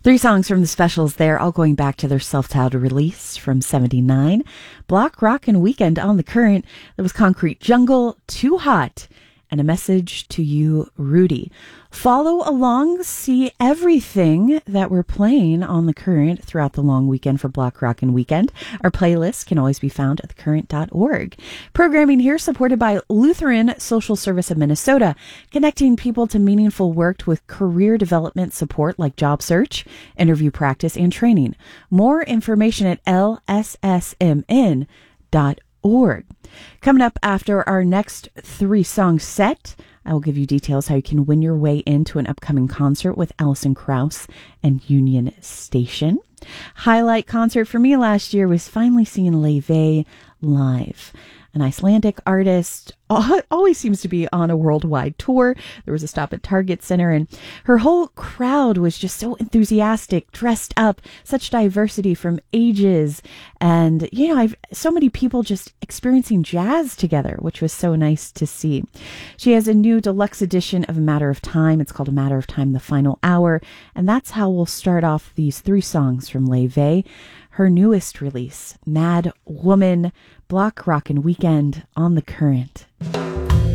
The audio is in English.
Three songs from the specials there, all going back to their self-titled release from '79. Block Rockin' Weekend on the Current. There was Concrete Jungle, Too Hot, and A Message to You, Rudy. Follow along, see everything that we're playing on the Current throughout the long weekend for Block Rockin' Weekend. Our playlist can always be found at thecurrent.org. Programming here supported by Lutheran Social Service of Minnesota, connecting people to meaningful work with career development support like job search, interview practice, and training. More information at lssmn.org. Coming up after our next three-song set, I will give you details how you can win your way into an upcoming concert with Alison Krauss and Union Station. Highlight concert for me last year was finally seeing Leve live. An Icelandic artist, always seems to be on a worldwide tour. There was a stop at Target Center, and her whole crowd was just so enthusiastic, dressed up, such diversity from ages. And, I've so many people just experiencing jazz together, which was so nice to see. She has a new deluxe edition of A Matter of Time. It's called A Matter of Time, The Final Hour. And that's how we'll start off these three songs from Leve. Her newest release, Mad Woman, Block Rockin' Weekend on the Current.